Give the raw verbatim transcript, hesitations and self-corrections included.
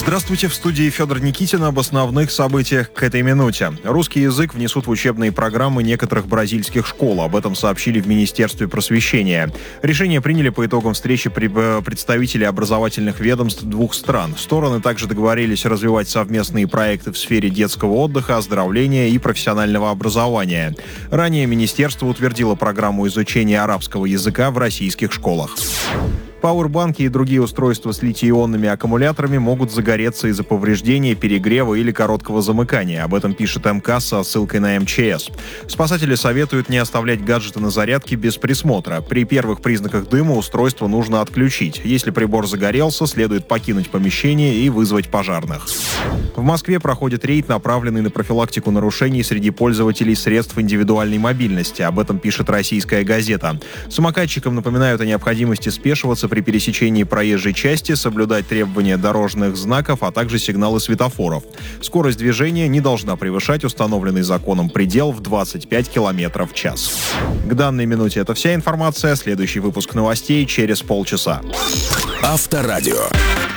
Здравствуйте, в студии Федор Никитин об основных событиях к этой минуте. Русский язык внесут в учебные программы некоторых бразильских школ. Об этом сообщили в Министерстве просвещения. Решение приняли по итогам встречи представителей образовательных ведомств двух стран. Стороны также договорились развивать совместные проекты в сфере детского отдыха, оздоровления и профессионального образования. Ранее министерство утвердило программу изучения арабского языка в российских школах. Пауэрбанки и другие устройства с литий-ионными аккумуляторами могут загореться из-за повреждения, перегрева или короткого замыкания. Об этом пишет МКАС со ссылкой на эм че эс. Спасатели советуют не оставлять гаджеты на зарядке без присмотра. При первых признаках дыма устройство нужно отключить. Если прибор загорелся, следует покинуть помещение и вызвать пожарных. В Москве проходит рейд, направленный на профилактику нарушений среди пользователей средств индивидуальной мобильности. Об этом пишет «Российская газета». Самокатчикам напоминают о необходимости спешиваться при пересечении проезжей части, соблюдать требования дорожных знаков, а также сигналы светофоров. Скорость движения не должна превышать установленный законом предел в двадцать пять километров в час. К данной минуте это вся информация. Следующий выпуск новостей через полчаса. Авторадио.